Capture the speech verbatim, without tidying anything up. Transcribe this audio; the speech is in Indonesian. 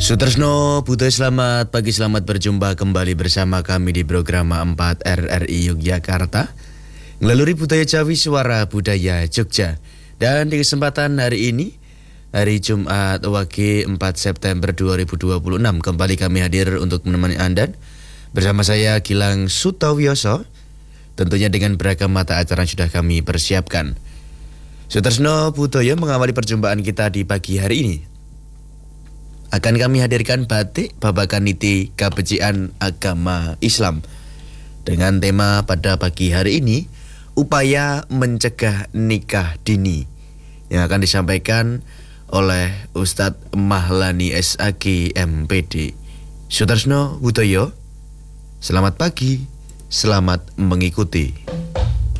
Sutresno, Buto selamat pagi, selamat berjumpa kembali bersama kami di program empat R R I Yogyakarta melalui budaya Jawi Suara Budaya Jogja. Dan di kesempatan hari ini, hari Jumat Wage empat September dua ribu dua puluh enam, kembali kami hadir untuk menemani Anda bersama saya Gilang Sutawioso, tentunya dengan beragam mata acara yang sudah kami persiapkan. Sutresno Butoyo, mengawali perjumpaan kita di pagi hari ini akan kami hadirkan batik babakan niti kabecikan agama Islam dengan tema pada pagi hari ini, upaya mencegah nikah dini, yang akan disampaikan oleh Ustadz Mahlani S A G M P D. Sutresno Butoyo, selamat pagi, selamat mengikuti.